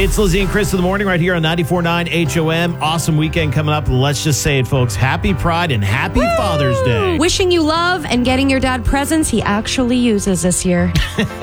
It's Lizzie and Chris in the morning right here on 94.9 HOM. Awesome weekend coming up. Let's just say it, folks. Happy Pride and happy Father's Day. Wishing you love and getting your dad presents he actually uses this year.